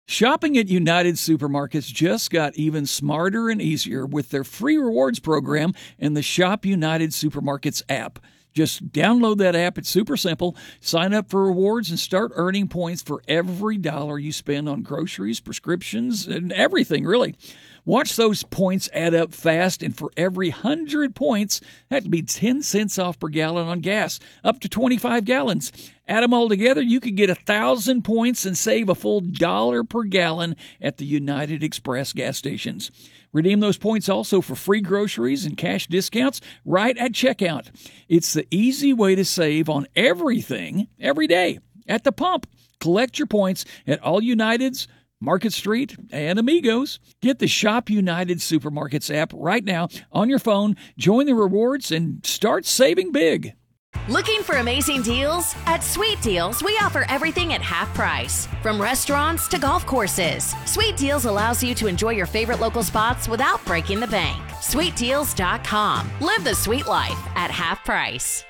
Shopping at United Supermarkets just got even smarter and easier with their free rewards program and the Shop United Supermarkets app. Just download that app. It's super simple. Sign up for rewards and start earning points for every dollar you spend on groceries, prescriptions, and everything, really. Watch those points add up fast, and for every 100 points, that'd be 10 cents off per gallon on gas, up to 25 gallons. Add them all together, you could get 1,000 points and save a full $1 per gallon at the United Express gas stations. Redeem those points also for free groceries and cash discounts right at checkout. It's the easy way to save on everything every day at the pump. Collect your points at all Uniteds, Market Street, and Amigos. Get the Shop United Supermarkets app right now on your phone. Join the rewards and start saving big. Looking for amazing deals? At Sweet Deals, we offer everything at half price. From restaurants to golf courses, Sweet Deals allows you to enjoy your favorite local spots without breaking the bank. SweetDeals.com. Live the sweet life at half price.